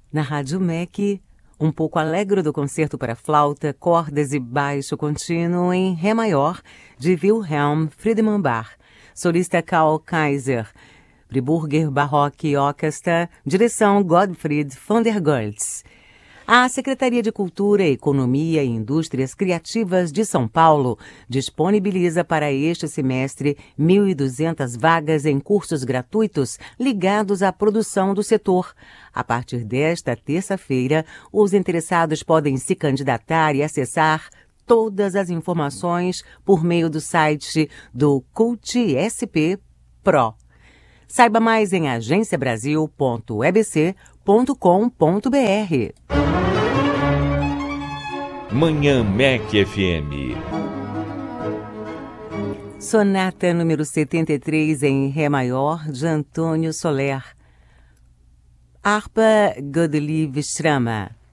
Na Rádio MEC, um pouco alegre do concerto para flauta, cordas e baixo contínuo em Ré maior, de Wilhelm Friedemann Bach, solista Karl Kaiser, Friburger Baroque Orchestra, direção Gottfried von der Goltz. A Secretaria de Cultura, Economia e Indústrias Criativas de São Paulo disponibiliza para este semestre 1.200 vagas em cursos gratuitos ligados à produção do setor. A partir desta terça-feira, os interessados podem se candidatar e acessar todas as informações por meio do site do CultSP Pro. Saiba mais em agenciabrasil.ebc.com.br. Manhã MEC FM. Sonata número 73 em Ré maior, de Antônio Soler. Harpa Godelieve Strama.